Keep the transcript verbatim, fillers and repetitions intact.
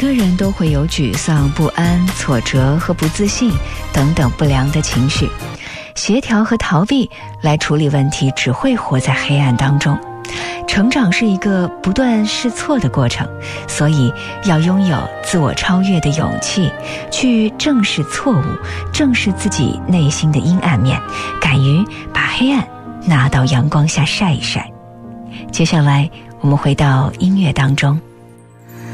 个人都会有沮丧、不安、挫折和不自信等等不良的情绪。协调和逃避来处理问题，只会活在黑暗当中。成长是一个不断试错的过程，所以要拥有自我超越的勇气，去正视错误，正视自己内心的阴暗面，敢于把黑暗拿到阳光下晒一晒。接下来我们回到音乐当中。